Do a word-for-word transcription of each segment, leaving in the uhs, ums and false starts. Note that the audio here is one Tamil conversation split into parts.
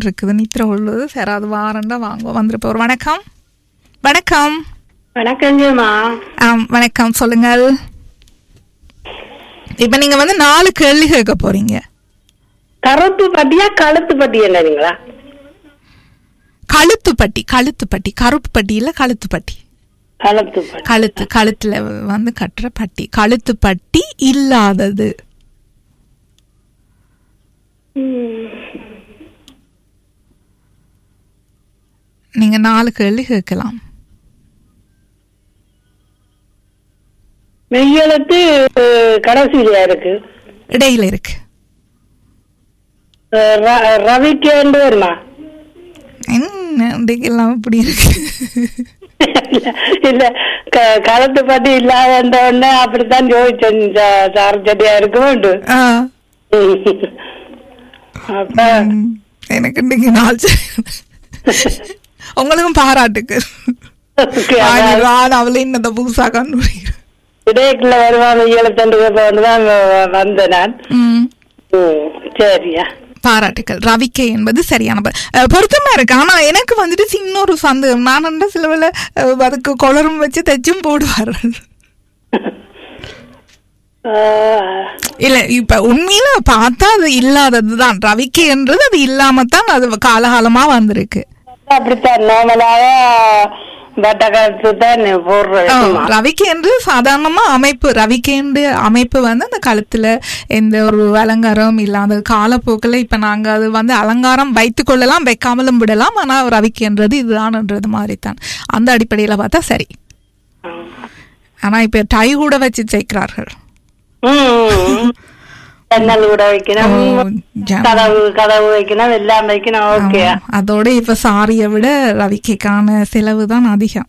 இருக்குது நித்திர உள்ளது. சரி அது வாரண்டா வாங்குவோம் வந்துருப்ப. ஒரு வணக்கம். வணக்கம். வணக்கங்கம்மா. ஆம் வணக்கம், சொல்லுங்கள். இப்ப நீங்க வந்து நாலு கேள்வி கேட்க போறீங்க. கருப்பு பட்டியா கழுத்து பட்டி என்னங்களா? கழுத்து பட்டி. கழுத்து பட்டி, கருப்பு பட்டி இல்ல, கழுத்து பட்டி. கழுத்து கழுத்து கழுத்துல வந்து கட்டுற பட்டி. கழுத்து பட்டி இல்லாதது. நீங்க நாலு கேள்வி கேட்கலாம். மெய்யெழுத்து கடைசியில இருக்கு, இடையில இருக்கு. ரவிக்கு ரெண்டு வருமா? என்ன எல்லாம் இப்படி இருக்கு? இல்ல கழுத்து பட்டி இல்லாத உடனே அப்படித்தான் ஜோதிச்சேன். சார்ஜடியா இருக்க வேண்டும். அப்ப எனக்கு இன்னைக்கு நாள் உங்களுக்கும் பாராட்டுக்கு. அவளை இன்னத புதுசா கண்டுபிடிக்கிறேன். இடையக்குள்ள வருவான் மெய்யெழுத்துதான் வந்த நான். சரியா, பாராட்டுக்கள். ரவிக்கை என்பது சரியான பொருத்தமா இருக்கு. ஆனா எனக்கு வந்துட்டு சின்ன ஒரு சந்தேகம். நான் சில வேளை அதுக்கு கொளரும் வச்சு தைச்சும் போடுவார்கள். இல்ல இப்ப உண்மையில பார்த்தா அது இல்லாததுதான். ரவிக்கை என்றது அது இல்லாமத்தான் அது காலகாலமா வந்திருக்கு. அப்படித்தான் நார்மலாக ரவிக்கை என்று சாதாரணமா அமைப்பு. ரவிக்கை என்று அமைப்பு வந்து அந்த கழுத்துல எந்த ஒரு அலங்காரம் இல்லாத காலப்போக்கில் இப்ப நாங்க அது வந்து அலங்காரம் வைத்துக் கொள்ளலாம், வைக்காமலும் விடலாம். ஆனா ரவிக்கைன்றது இதுதான்ன்றது மாதிரிதான். அந்த அடிப்படையில பார்த்தா சரி. ஆனா இப்ப டை கூட வச்சு சேர்க்கிறார்கள். அதோட இப்ப சாரிய விட ரவிக்கைக்கான செலவு தான் அதிகம்.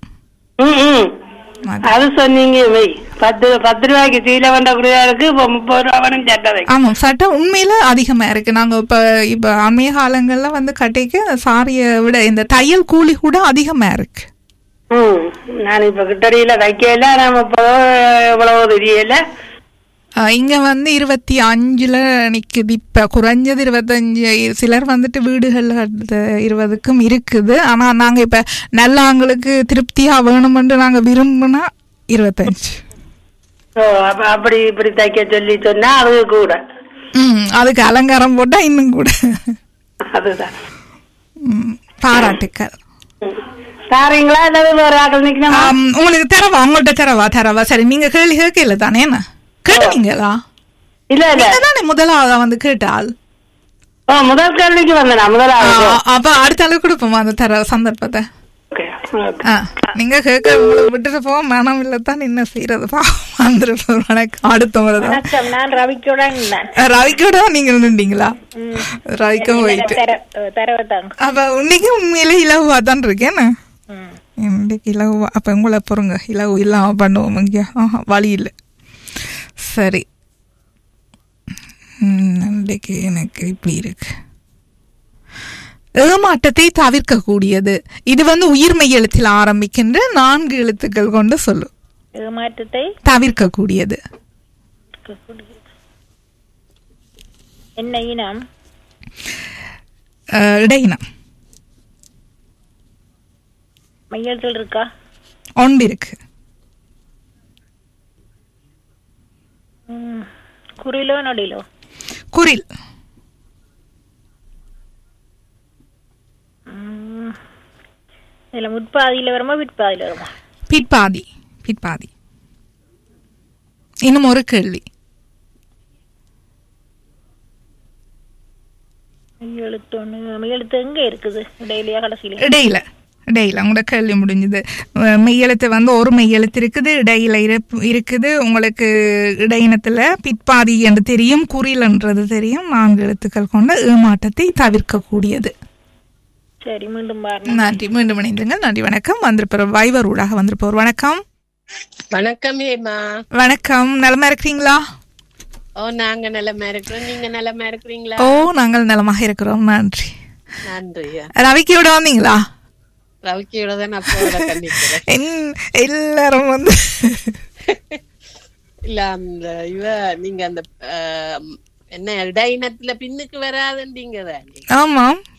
அது சொன்னீங்க. பத்து பத்து ரூபாய்க்கு சீலை வண்ட குறையா இருக்கு, இப்ப முப்பது ரூபாய் சட்டை. ஆமா, சட்டை உண்மையில அதிகமா இருக்கு. நாங்க இப்ப இப்ப அண்மைய காலங்கள்ல வந்து கட்டைக்கு சாரிய விட இந்த தையல் கூலி கூட அதிகமா இருக்கு. ம் நான் இப்ப கிட்டடியில தைக்கல, நம்ம இப்போ எவ்வளவு தெரியல. இங்க வந்து இருபத்தி அஞ்சுல நிக்குது. இப்ப குறைஞ்சது இருபத்தஞ்சு. சிலர் வந்துட்டு வீடுகள்ல இருபதுக்கும் இருக்குது. ஆனா நாங்க இப்ப நல்லாங்களுக்கு திருப்தியா வேணும்னு நாங்க விரும்பினா இருபத்தஞ்சு. அப்படி இப்படி தைக்க சொல்லி சொன்னா அது கூட. ம் அதுக்கு அலங்காரம் போட்டா இன்னும் கூட. அதுதான். பாராட்டுக்கள். சாரிங்களா உங்களுக்கு தரவா? உங்கள்கிட்ட தரவா? தரவா. சரி, நீங்க கேள்வி கேட்கல தானே? என்ன கேட்டீங்களா? இல்ல இல்ல தானே முதலாவதா வந்து கேட்டால். முதல் கேள்விக்கு வந்தா முதலாவது. அப்ப அடுத்த அளவு கொடுப்போமா அந்த தர சந்தர்ப்பத்தை? நீங்க கேட்க உங்களுக்கு விட்டுட்டு போக மனம் இல்லத்தான் என்ன செய்யறது? அடுத்தவங்க ரவிக்கோட நீங்க நின்றீங்களா? ரவிக்கும் போயிட்டு அப்ப இன்னைக்கு உண்மையில இலவா தான் இருக்கேன். இன்னைக்கு இலவா. அப்ப உங்களை பொறுங்க, இலவு இல்லாம பண்ணுவோம். இங்க வழி இல்லை. சரி, இன்றைக்கு எனக்கு இப்படி இருக்கு. ஏமாற்றத்தை தவிர்க்க கூடியது. இது வந்து உயிர்மை எழுத்தில் ஆரம்பிக்கின்ற நான்கு எழுத்துக்கள் கொண்டு சொல்லு. ஏமாற்றத்தை தவிர்க்க கூடியது. என்ன இனம்? இடையினம். மையெழுத்தில் இருக்கா? ஒன்று இருக்கு. குறிலோ நொடிலோ? குறில். இதுல முற்பாதியில வருமா பிற்பாதியில வருமா? பிற்பாதி. பிற்பாதி. இன்னும் ஒரு கேள்வி. மெய்யெழுத்து ஒண்ணு. மெய்யெழுத்து எங்க இருக்குது? இடையிலயா கடைசியில? இடையில. இடையில. உங்களோட கேள்வி முடிஞ்சது. மெய்யெழுத்து வந்து ஒரு மெய்யெழுத்து இருக்குது, இடையில இருக்குது. உங்களுக்கு இடையினத்துல பிற்பாதி என்று தெரியும், குறிலன்றது தெரியும். நான்கு எழுத்துக்கள் கொண்ட ஏமாற்றத்தை தவிர்க்க கூடியது. சரி, மீண்டும் நன்றி. மீண்டும் இணைந்துங்க. நன்றி, வணக்கம். வந்திருப்பவர் வைவர் ஊடாக வந்திருப்பவர். வணக்கம். வணக்கம். வணக்கம். நலமா இருக்கிறீங்களா? ஓ, நாங்க நலமா இருக்கிறோம். நீங்க நலமா இருக்கிறீங்களா? ஓ, நாங்கள் நலமாக இருக்கிறோம். நன்றி. நன்றி. ரவிக்கையோட வந்தீங்களா? ரவிக்கையோட தான் அப்போ எல்லாரும் வந்து இல்ல அந்த இவ நீங்க அந்த என்ன இடையினத்துல பின்னுக்கு வராதுன்றீங்க தானே? ஆமாம்.